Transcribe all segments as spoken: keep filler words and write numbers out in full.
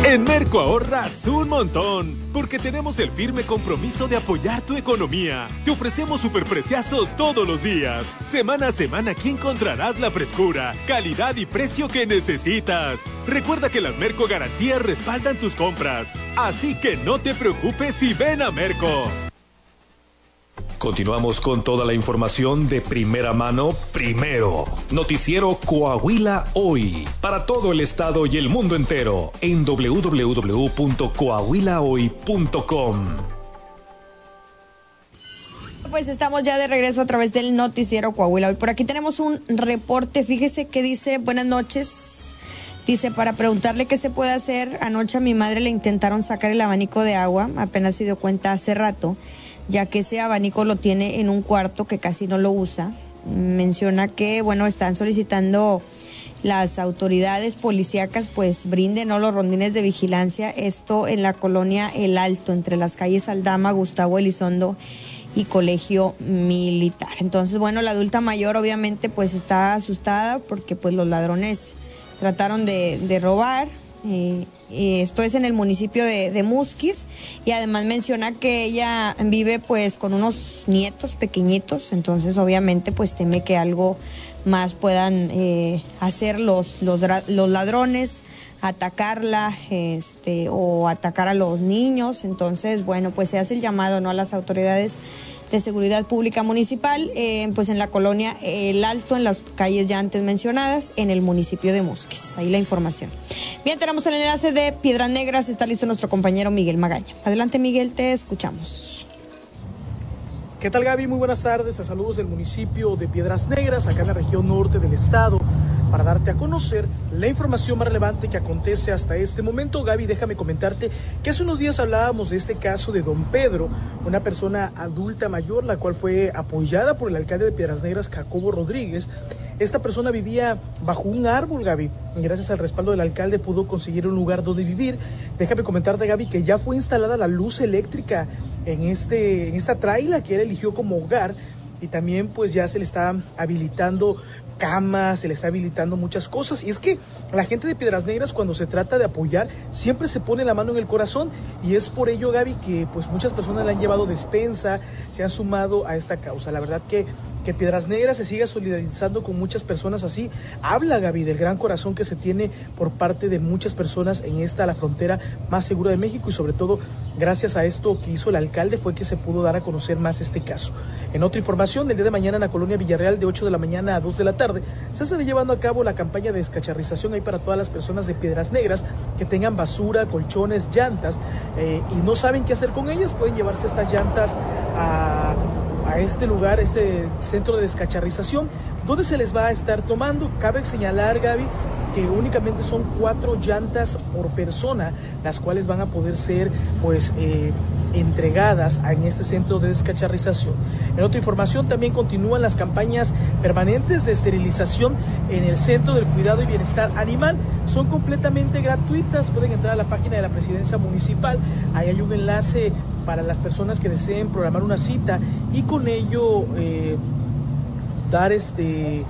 En Merco ahorras un montón, porque tenemos el firme compromiso de apoyar tu economía. Te ofrecemos superpreciazos todos los días. Semana a semana aquí encontrarás la frescura, calidad y precio que necesitas. Recuerda que las Merco Garantías respaldan tus compras, así que no te preocupes y ven a Merco. Continuamos con toda la información de primera mano, primero. Noticiero Coahuila Hoy, para todo el estado y el mundo entero, en doble u doble u doble u punto coahuila hoy punto com. Pues estamos ya de regreso a través del noticiero Coahuila Hoy. Por aquí tenemos un reporte, fíjese que dice, buenas noches. Dice, para preguntarle qué se puede hacer, anoche a mi madre le intentaron sacar el abanico de agua, apenas se dio cuenta hace rato, ya que ese abanico lo tiene en un cuarto que casi no lo usa. Menciona que, bueno, están solicitando las autoridades policíacas, pues brinden, ¿no?, los rondines de vigilancia, esto en la colonia El Alto, entre las calles Aldama, Gustavo Elizondo y Colegio Militar. Entonces, bueno, la adulta mayor obviamente pues está asustada porque pues los ladrones trataron de, de robar. Eh, esto es en el municipio de, de Musquis, y además menciona que ella vive pues con unos nietos pequeñitos, entonces obviamente pues teme que algo más puedan eh, hacer los, los, los ladrones, atacarla este, o atacar a los niños. Entonces, bueno, pues se hace el llamado, ¿no?, a las autoridades de seguridad pública municipal, eh, pues en la colonia El Alto, en las calles ya antes mencionadas, en el municipio de Musquis. Ahí la información. Bien, tenemos el enlace de Piedras Negras, está listo nuestro compañero Miguel Magaña. Adelante, Miguel, te escuchamos. ¿Qué tal, Gaby? Muy buenas tardes, a saludos del municipio de Piedras Negras, acá en la región norte del estado, para darte a conocer la información más relevante que acontece hasta este momento. Gaby, déjame comentarte que hace unos días hablábamos de este caso de don Pedro, una persona adulta mayor, la cual fue apoyada por el alcalde de Piedras Negras, Jacobo Rodríguez. Esta persona vivía bajo un árbol, Gaby, y gracias al respaldo del alcalde pudo conseguir un lugar donde vivir. Déjame comentarte, Gaby, que ya fue instalada la luz eléctrica en, este, en esta traila que él eligió como hogar, y también pues ya se le está habilitando camas, se le está habilitando muchas cosas. Y es que la gente de Piedras Negras, cuando se trata de apoyar, siempre se pone la mano en el corazón, y es por ello, Gaby, que pues muchas personas le han llevado despensa, se han sumado a esta causa. La verdad que que Piedras Negras se siga solidarizando con muchas personas así, habla, Gaby, del gran corazón que se tiene por parte de muchas personas en esta, la frontera más segura de México, y sobre todo gracias a esto que hizo el alcalde fue que se pudo dar a conocer más este caso. En otra información, el día de mañana en la colonia Villarreal, de ocho de la mañana a dos de la tarde, se estará llevando a cabo la campaña de descacharrización ahí para todas las personas de Piedras Negras que tengan basura, colchones, llantas, eh, y no saben qué hacer con ellas. Pueden llevarse estas llantas a a este lugar, este centro de descacharrización, donde se les va a estar tomando. Cabe señalar, Gaby, que únicamente son cuatro llantas por persona, las cuales van a poder ser pues eh, entregadas en este centro de descacharrización. En otra información, también continúan las campañas permanentes de esterilización en el Centro del Cuidado y Bienestar Animal. Son completamente gratuitas, pueden entrar a la página de la Presidencia Municipal, ahí hay un enlace para las personas que deseen programar una cita y con ello eh, dar este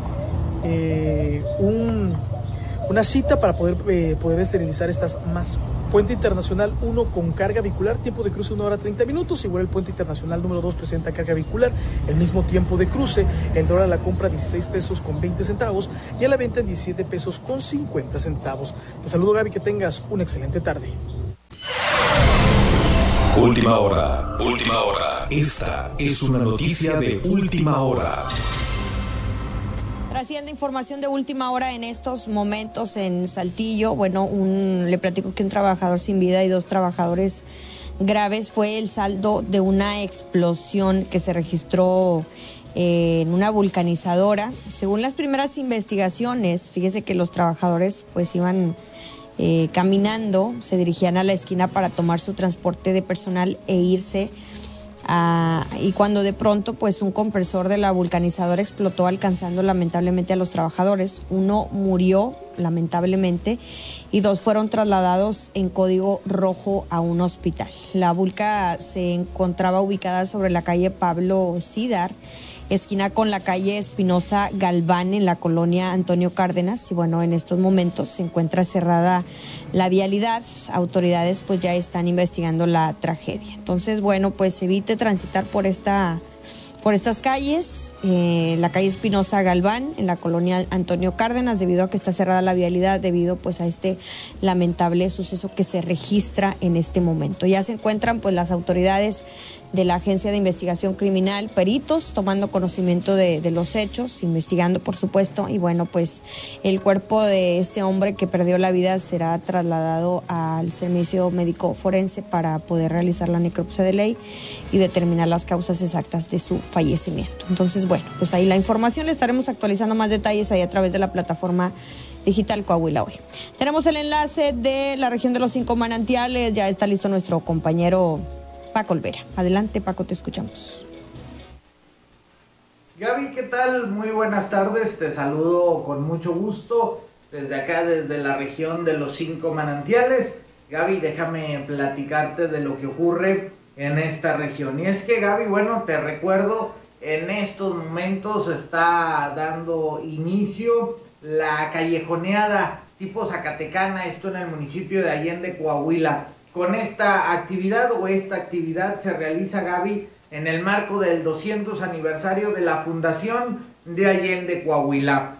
eh, un, una cita para poder, eh, poder esterilizar estas más. Puente Internacional uno con carga vehicular, tiempo de cruce una hora treinta minutos, igual el Puente Internacional número dos presenta carga vehicular, el mismo tiempo de cruce, el dólar a la compra dieciséis pesos con veinte centavos y a la venta en diecisiete pesos con cincuenta centavos. Te saludo, Gaby, que tengas una excelente tarde. Última hora, última hora. Esta es una noticia de última hora. Trasciende información de última hora en estos momentos en Saltillo. Bueno, un, le platico que un trabajador sin vida y dos trabajadores graves fue el saldo de una explosión que se registró eh, en una vulcanizadora. Según las primeras investigaciones, fíjese que los trabajadores pues iban eh, caminando, se dirigían a la esquina para tomar su transporte de personal e irse. Ah, y cuando de pronto pues un compresor de la vulcanizadora explotó, alcanzando lamentablemente a los trabajadores. Uno murió lamentablemente y dos fueron trasladados en código rojo a un hospital. La vulca se encontraba ubicada sobre la calle Pablo Cidar esquina con la calle Espinosa Galván en la colonia Antonio Cárdenas. Y bueno, en estos momentos se encuentra cerrada la vialidad. Autoridades pues ya están investigando la tragedia. Entonces, bueno, pues evite transitar por esta... por estas calles, eh, la calle Espinosa Galván, en la colonia Antonio Cárdenas, debido a que está cerrada la vialidad, debido pues a este lamentable suceso que se registra en este momento. Ya se encuentran pues las autoridades de la Agencia de Investigación Criminal, peritos, tomando conocimiento de, de los hechos, investigando por supuesto, y bueno, pues el cuerpo de este hombre que perdió la vida será trasladado al servicio médico forense para poder realizar la necropsia de ley y determinar las causas exactas de su fallecimiento. Entonces, bueno, pues ahí la información, le estaremos actualizando más detalles ahí a través de la plataforma digital Coahuila Hoy. Tenemos el enlace de la región de los Cinco Manantiales, ya está listo nuestro compañero Paco Olvera. Adelante, Paco, te escuchamos. Gaby, ¿qué tal? Muy buenas tardes, te saludo con mucho gusto desde acá, desde la región de los Cinco Manantiales. Gaby, déjame platicarte de lo que ocurre en esta región. Y es que, Gaby, bueno, te recuerdo, en estos momentos está dando inicio la callejoneada tipo zacatecana, esto en el municipio de Allende, Coahuila. Con esta actividad o esta actividad se realiza, Gaby, en el marco del doscientos aniversario de la fundación de Allende, Coahuila.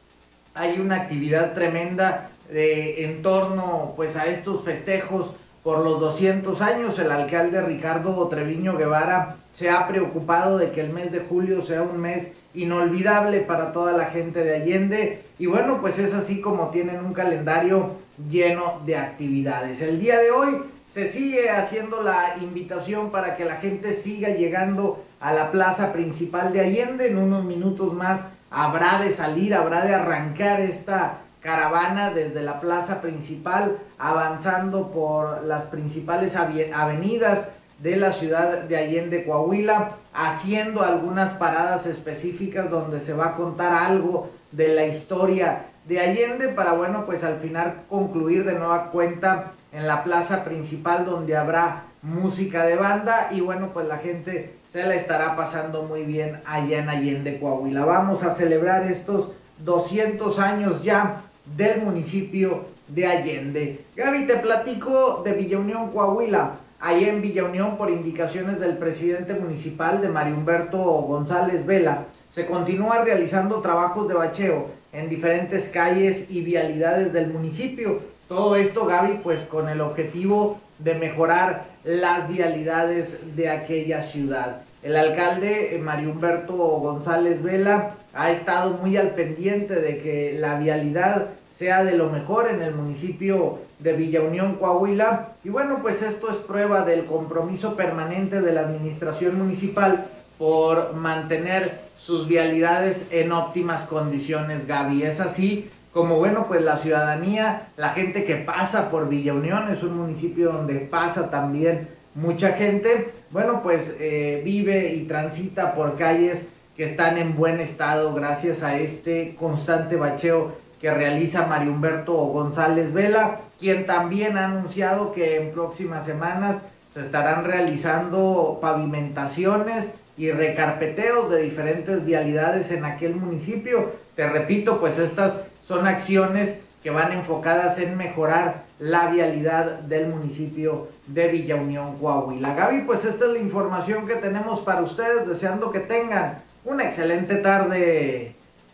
Hay una actividad tremenda eh, en torno pues a estos festejos por los doscientos años. El alcalde Ricardo Treviño Guevara se ha preocupado de que el mes de julio sea un mes inolvidable para toda la gente de Allende, y bueno, pues es así como tienen un calendario lleno de actividades. El día de hoy se sigue haciendo la invitación para que la gente siga llegando a la plaza principal de Allende. En unos minutos más habrá de salir, habrá de arrancar esta caravana desde la plaza principal, avanzando por las principales avenidas de la ciudad de Allende, Coahuila, haciendo algunas paradas específicas donde se va a contar algo de la historia de Allende, para bueno, pues al final concluir de nueva cuenta en la plaza principal, donde habrá música de banda y bueno, pues la gente se la estará pasando muy bien allá en Allende, Coahuila. Vamos a celebrar estos doscientos años ya del municipio de Allende. Gaby, te platico de Villa Unión, Coahuila. Ahí en Villa Unión, por indicaciones del presidente municipal, de Mario Humberto González Vela, se continúa realizando trabajos de bacheo en diferentes calles y vialidades del municipio. Todo esto, Gaby, pues con el objetivo de mejorar las vialidades de aquella ciudad. El alcalde Mario Humberto González Vela ha estado muy al pendiente de que la vialidad sea de lo mejor en el municipio de Villa Unión, Coahuila. Y bueno, pues esto es prueba del compromiso permanente de la administración municipal por mantener sus vialidades en óptimas condiciones, Gaby. Es así como, bueno, pues la ciudadanía, la gente que pasa por Villa Unión, es un municipio donde pasa también mucha gente, bueno, pues eh, vive y transita por calles que están en buen estado gracias a este constante bacheo que realiza Mario Humberto González Vela, quien también ha anunciado que en próximas semanas se estarán realizando pavimentaciones y recarpeteos de diferentes vialidades en aquel municipio. Te repito, pues estas son acciones que van enfocadas en mejorar la vialidad del municipio de Villa Unión, Coahuila. Gaby, pues esta es la información que tenemos para ustedes, deseando que tengan una excelente tarde.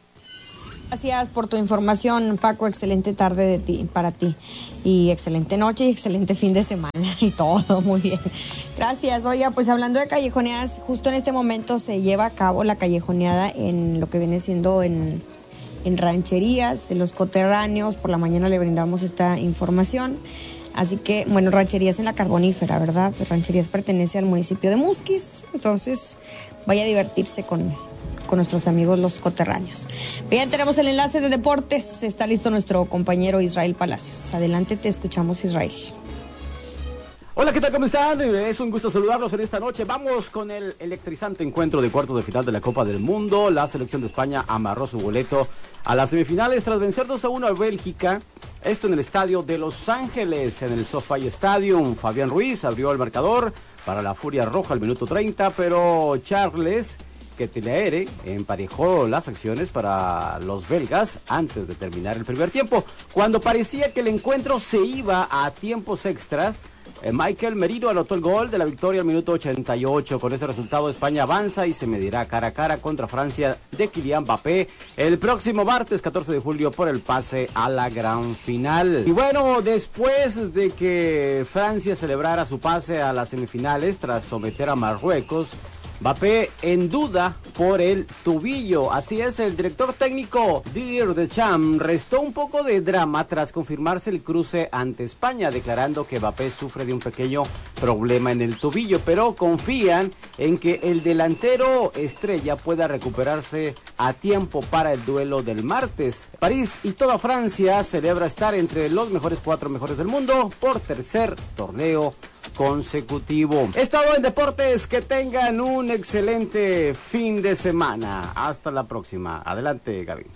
Gracias por tu información, Paco. Excelente tarde de ti, para ti. Y excelente noche y excelente fin de semana y todo. Muy bien. Gracias. Oiga, pues hablando de callejoneadas, justo en este momento se lleva a cabo la callejoneada en lo que viene siendo en, en rancherías de los coterráneos. Por la mañana le brindamos esta información. Así que, bueno, rancherías en la Carbonífera, ¿verdad? Pues rancherías pertenece al municipio de Musquis. Entonces, vaya a divertirse con... con nuestros amigos los coterráneos. Bien, tenemos el enlace de deportes. Está listo nuestro compañero Israel Palacios. Adelante, te escuchamos, Israel. Hola, ¿qué tal? ¿Cómo están? Es un gusto saludarlos en esta noche. Vamos con el electrizante encuentro de cuartos de final de la Copa del Mundo. La selección de España amarró su boleto a las semifinales tras vencer dos a uno a Bélgica. Esto en el estadio de Los Ángeles, en el SoFi Stadium. Fabián Ruiz abrió el marcador para la Furia Roja al minuto treinta, pero Charles Ketelaere emparejó las acciones para los belgas antes de terminar el primer tiempo. Cuando parecía que el encuentro se iba a tiempos extras, eh, Michael Merino anotó el gol de la victoria al minuto ochenta y ocho. Con ese resultado España avanza y se medirá cara a cara contra Francia de Kylian Mbappé el próximo martes catorce de julio por el pase a la gran final. Y bueno, después de que Francia celebrara su pase a las semifinales tras someter a Marruecos, Mbappé en duda por el tobillo. Así es, el director técnico Didier Deschamps restó un poco de drama tras confirmarse el cruce ante España, declarando que Mbappé sufre de un pequeño problema en el tobillo, pero confían en que el delantero estrella pueda recuperarse a tiempo para el duelo del martes. París y toda Francia celebra estar entre los mejores cuatro mejores del mundo por tercer torneo consecutivo. Es todo en deportes, que tengan un excelente fin de semana. Hasta la próxima. Adelante, Gaby.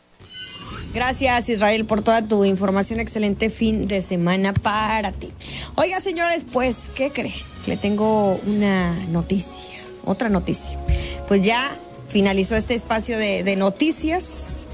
Gracias, Israel, por toda tu información. Excelente fin de semana para ti. Oiga, señores, pues, ¿qué cree? Le tengo una noticia, otra noticia. Pues ya finalizó este espacio de, de noticias.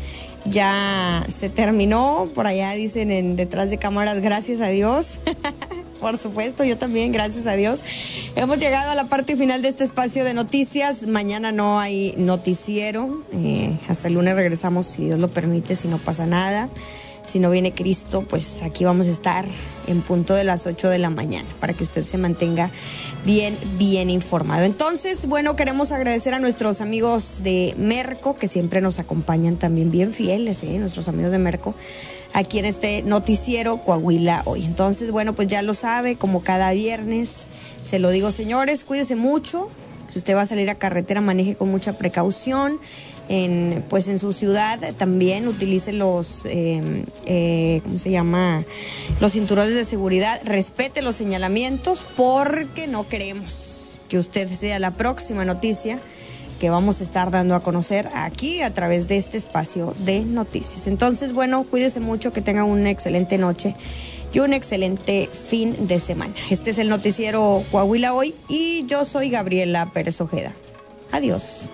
Ya se terminó, por allá dicen en detrás de cámaras, gracias a Dios. Por supuesto, yo también, gracias a Dios. Hemos llegado a la parte final de este espacio de noticias. Mañana no hay noticiero. Eh, hasta el lunes regresamos, si Dios lo permite, si no pasa nada. Si no viene Cristo, pues aquí vamos a estar en punto de las ocho de la mañana para que usted se mantenga bien, bien informado. Entonces, bueno, queremos agradecer a nuestros amigos de Merco, que siempre nos acompañan también bien fieles, ¿eh? Nuestros amigos de Merco, aquí en este noticiero Coahuila Hoy. Entonces, bueno, pues ya lo sabe, como cada viernes, se lo digo, señores, cuídese mucho. Si usted va a salir a carretera, maneje con mucha precaución. En, pues en su ciudad también utilice los, eh, eh, ¿cómo se llama? Los cinturones de seguridad. Respete los señalamientos, porque no queremos que usted sea la próxima noticia que vamos a estar dando a conocer aquí a través de este espacio de noticias. Entonces, bueno, cuídese mucho, que tenga una excelente noche y un excelente fin de semana. Este es el noticiero Coahuila Hoy y yo soy Gabriela Pérez Ojeda. Adiós.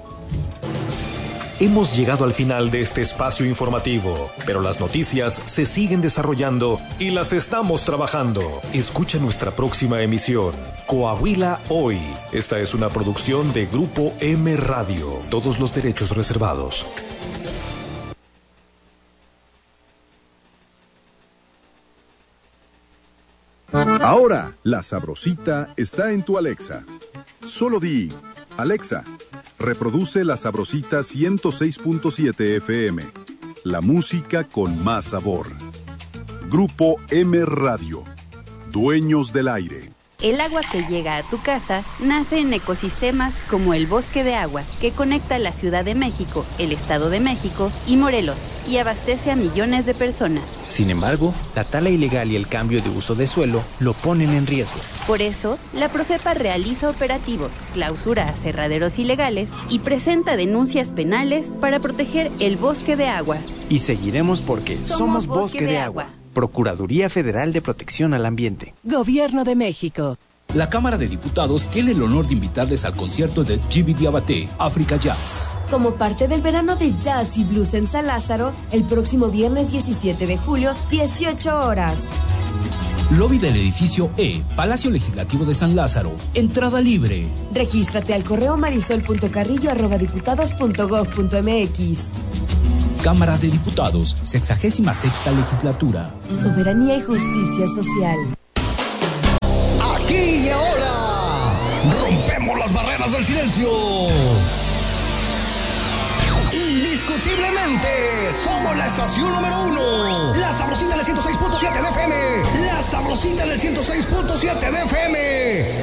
Hemos llegado al final de este espacio informativo, pero las noticias se siguen desarrollando y las estamos trabajando. Escucha nuestra próxima emisión, Coahuila Hoy. Esta es una producción de Grupo M Radio. Todos los derechos reservados. Ahora, La Sabrosita está en tu Alexa. Solo di, Alexa, reproduce La Sabrosita ciento seis punto siete F M. La música con más sabor. Grupo M Radio. Dueños del aire. El agua que llega a tu casa nace en ecosistemas como el Bosque de Agua, que conecta la Ciudad de México, el Estado de México y Morelos, y abastece a millones de personas. Sin embargo, la tala ilegal y el cambio de uso de suelo lo ponen en riesgo. Por eso, la Profepa realiza operativos, clausura aserraderos ilegales y presenta denuncias penales para proteger el Bosque de Agua. Y seguiremos porque somos, somos Bosque, Bosque de, de Agua. Agua. Procuraduría Federal de Protección al Ambiente. Gobierno de México. La Cámara de Diputados tiene el honor de invitarles al concierto de Gibi Diabaté, África Jazz. Como parte del verano de jazz y blues en San Lázaro, el próximo viernes diecisiete de julio, dieciocho horas. Lobby del edificio E, Palacio Legislativo de San Lázaro. Entrada libre. Regístrate al correo marisol punto carrillo arroba diputados punto gob punto mx. Cámara de Diputados, sexagésima sexta legislatura. Soberanía y justicia social. Aquí y ahora, rompemos las barreras del silencio. Indiscutiblemente, somos la estación número uno. La Sabrosita en el ciento seis punto siete de F M. La Sabrosita en el ciento seis punto siete de F M.